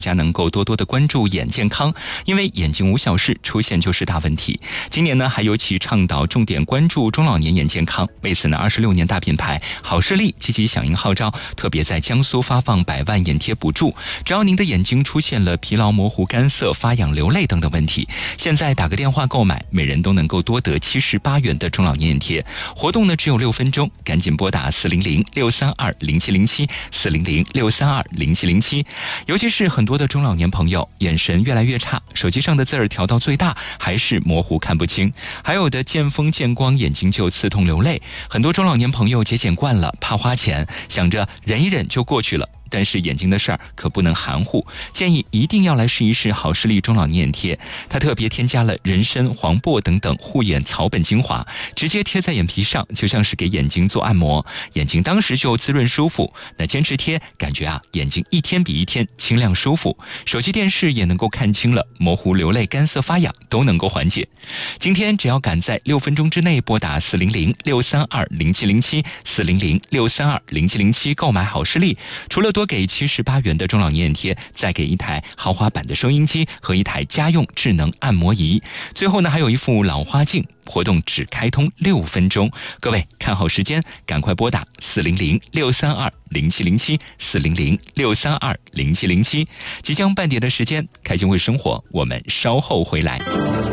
大家能够多多的关注眼健康，因为眼睛无小事，出现就是大问题。今年呢，还尤其倡导重点关注中老年眼健康。为此呢，26年大品牌好视力积极响应号召，特别在江苏发放100万眼贴补助。只要您的眼睛出现了疲劳、模糊、干涩、发痒、流泪等等问题，现在打个电话购买，每人都能够多得78元的中老年眼贴。活动呢只有6分钟，赶紧拨打400-632-0707，400-632-0707。尤其是很多的中老年朋友眼神越来越差，手机上的字儿调到最大还是模糊看不清，还有的见风见光眼睛就刺痛流泪。很多中老年朋友节俭惯了，怕花钱，想着忍一忍就过去了。但是眼睛的事儿可不能含糊，建议一定要来试一试好视力中老年眼贴。它特别添加了人参、黄柏等等护眼草本精华，直接贴在眼皮上，就像是给眼睛做按摩，眼睛当时就滋润舒服。那坚持贴，感觉眼睛一天比一天清亮舒服，手机电视也能够看清了，模糊、流泪、干涩、发痒都能够缓解。今天只要赶在6分钟之内拨打400-632-0707，400-632-0707购买好视力，除了多给78元的中老年眼贴，再给一台豪华版的收音机和一台家用智能按摩仪。最后呢，还有一副老花镜。活动只开通6分钟，各位看好时间，赶快拨打400-632-0707，400-632-0707。即将半点的时间，开心会生活，我们稍后回来。